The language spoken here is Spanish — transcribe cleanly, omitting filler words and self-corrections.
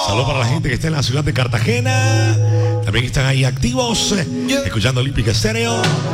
Saludos para la gente que está en la ciudad de Cartagena. También están ahí activos, escuchando Olímpica Estéreo.